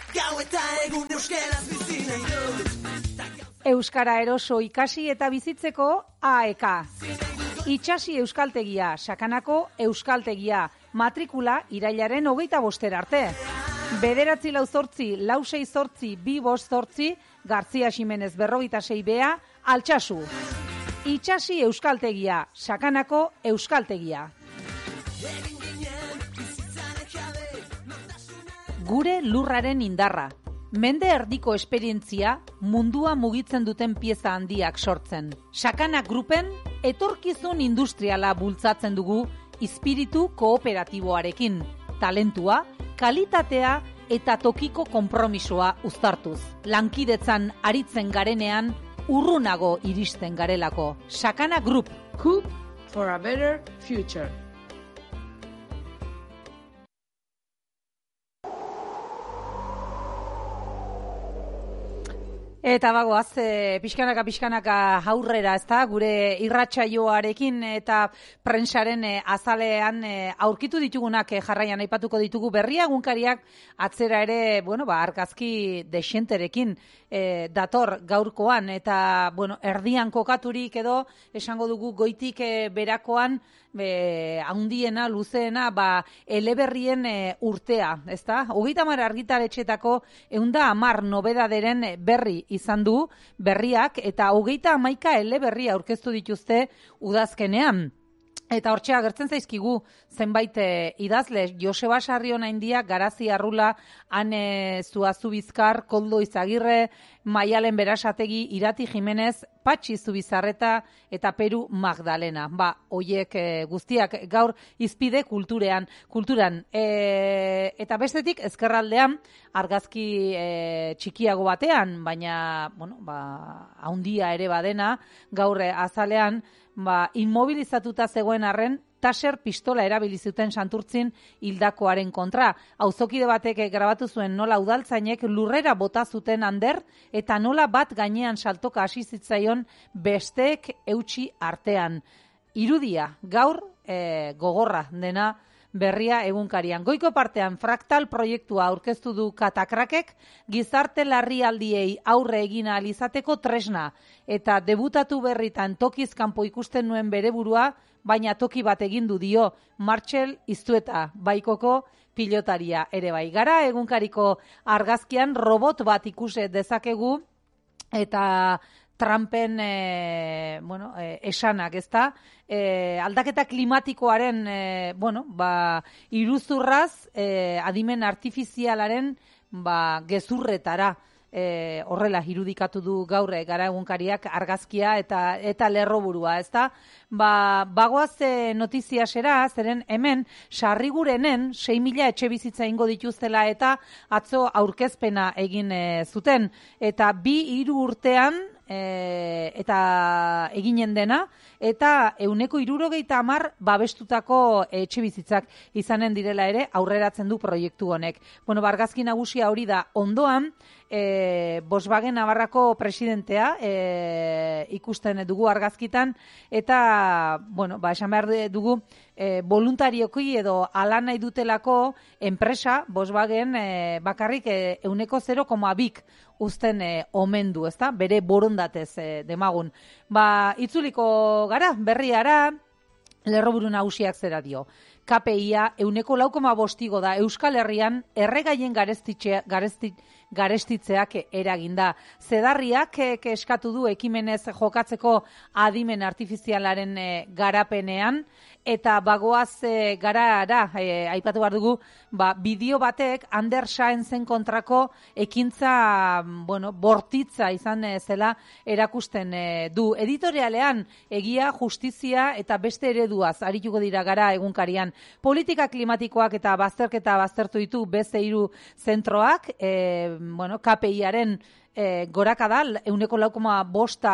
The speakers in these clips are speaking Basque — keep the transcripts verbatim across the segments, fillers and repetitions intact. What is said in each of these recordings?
Gau eta egun euskaraz bizi nahi dut. Euskara eroso ikasi eta bizitzeko A E K. Itxasi euskaltegia, Sakanako euskaltegia, matrikula irailaren hogeita bostera arte. Bederatzi lau zortzi, lau sei zortzi, bi bost zortzi, Garzia Ximenez berrogeita sei bea, Altsasu. Itxasi euskaltegia, Sakanako euskaltegia. Gure lurraren indarra. Mende erdiko esperientzia mundua mugitzen duten pieza handiak sortzen. Sakana Grupen etorkizun industriala bultzatzen dugu espiritu kooperatiboarekin. Talentua, kalitatea eta tokiko konpromisoa uztartuz. Lankidetzan aritzen garenean urrunago iristen garelako. Sakana Group. Coop for a better future. Eta bagoaz, e, pixkanaka pixkanaka aurrera, ezta, gure irratsaioarekin eta prentsaren e, azalean e, aurkitu ditugunak e, jarraian aipatuko ditugu berria egunkariak atzera ere, bueno, ba, argazki dexenterekin e, dator gaurkoan eta, bueno, erdian kokaturik edo esango dugu goitik e, berakoan E, handiena, luzeena, ba, eleberrien e, urtea, ezta? Hogeita hamar argitaletxetako ehunda hamar nobedaderen berri izan du berriak eta hogeita hamaika eleberri aurkeztu dituzte udazkenean. Eta hortxe agertzen zaizkigu zenbait e, idazle, Joseba Sarrionaindia, Garazi Arrula, Ane Zuazubizkar, Koldo Izagirre, Maialen Berasategi, Irati Jimenez, Patxi Zubizarreta eta Peru Magdalena. Ba, hoiek e, guztiak gaur izpide kulturean, kulturan. E, eta bestetik ezkerraldean argazki e, txikiago batean, baina, bueno, ba, haundia ere badena, gaur e, azalean, ba, inmobilizatuta zegoen arren, taser pistola erabili zuten Santurtzin hildakoaren kontra. Auzokide batek grabatu zuen nola udaltzainek lurrera bota zuten ander eta nola bat gainean saltoka hasi zitzaion besteek eutsi artean. Irudia, gaur e, gogorra dena berria egunkarian. Goiko partean fraktal proiektua aurkeztu du Katakrakek, gizarte larrialdiei aurre egin ahal izateko tresna eta debutatu berritan tokiz kanpo ikusten nuen bere burua, baina toki bat egindu dio Martxel Iztueta, baikoko pilotaria ere bai. Gara egunkariko argazkian robot bat ikuse dezakegu eta Trumpen e, bueno, e, esanak, ezta? E, aldaketa klimatikoaren e, bueno, ba, iruzurraz e, adimen artifizialaren ba, gezurretara e, horrela irudikatu du gaur gara egunkariak argazkia eta eta lerroburua, ezta? Ba, bagoaz e, notiziasera, zeren hemen Sarrigurenen sei mila etxe bizitza ingo dituztela eta atzo aurkezpena egin e, zuten. Eta bi hiru urtean E, eta eginen dena, eta ehuneko hirurogeita hamar babestutako etxe bizitzak izanen direla ere aurreratzen du proiektu honek. Bueno, argazki nagusia hori da ondoan, e, Volkswagen Navarrako presidentea e, ikusten dugu argazkitan, eta, bueno, ba, esan behar dugu, e, voluntarioki edo ala nahi dutelako enpresa, Volkswagen e, bakarrik e, ehuneko zero koma bik uzten e, omen du, ezta? Bere borondatez e, demagun. Ba, itzuliko gara, berriara, lerroburu nagusiak zera dio. K P I-a ehuneko lau koma bostigo da Euskal Herrian erregaien garestitxe, garestit, garestitzeak eraginda. Zedarriak e, eskatu du ekimenez jokatzeko adimen artifizialaren e, garapenean, eta bagoaz e, gara, e, aipatu behar dugu, ba, bideo batek Ander Saenzen kontrako ekintza, bueno, bortitza izan e, zela erakusten e, du. Editorialean egia, justizia eta beste ereduaz arituko dira gara egunkarian. Politika klimatikoak eta bazterketa baztertu ditu beste hiru zentroak, e, bueno, K P I-aren E, goraka da, euneko lau koma bosta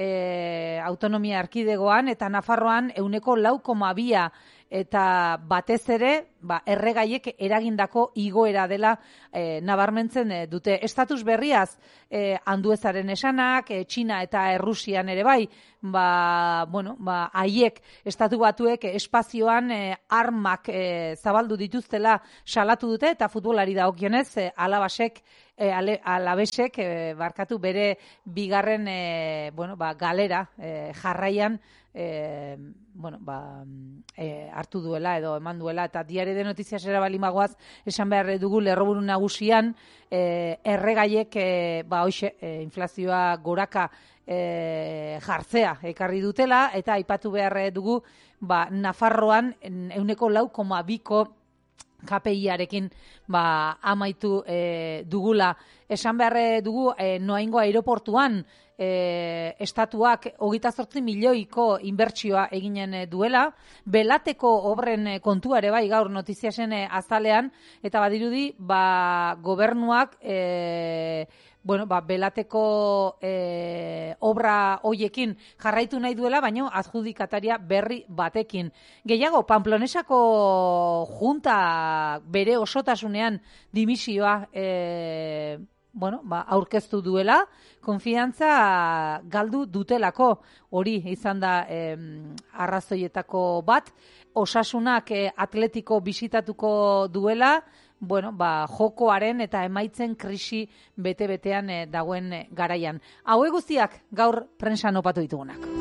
e, autonomia erkidegoan, eta Nafarroan euneko lau koma bia, eta batez ere, ba, erregaiek eragindako igoera dela e, nabarmentzen e, dute. Estatus berriaz e, Anduezaren esanak, e, Txina eta Errusian ere bai, ba, bueno, ba, haiek estatu batuek espazioan e, armak e, zabaldu dituztela salatu dute, eta futbolari dagokionez e, alabasek E, ale, alabesek e, barkatu bere bigarren e, bueno, ba, galera e, jarraian e, bueno, ba, e, hartu duela edo eman duela, eta diario de noticias era balimagoaz esan behar dugu lerroburu nagusian e, erregaiek e, ba, hoxe, e, inflazioa goraka e, jartzea ekarri dutela, eta aipatu behar dugu ba, Nafarroan ehuneko lau koma biko K P I-arekin ba, amaitu e, dugula. Esan behar dugu e, Noaingo aireportuan e, estatuak hogeita zortzi milioiko inbertsioa eginen duela, belateko obren kontua ere bai gaur notiziasen azalean, eta badirudi ba, gobernuak e, bueno, ba, belateko e, obra hoiekin jarraitu nahi duela, baina adjudikataria berri batekin. Gehiago, Pamplonesako junta bere osotasunean dimisioa e, bueno, ba, aurkeztu duela, konfiantza galdu dutelako, hori izan da e, arrazoietako bat, osasunak e, Atletiko bisitatuko duela, bueno, ba, jokoaren eta emaitzen krisi bete-betean eh, dagoen eh, garaian. Hauek guztiak gaur prentsan opatu ditugunak.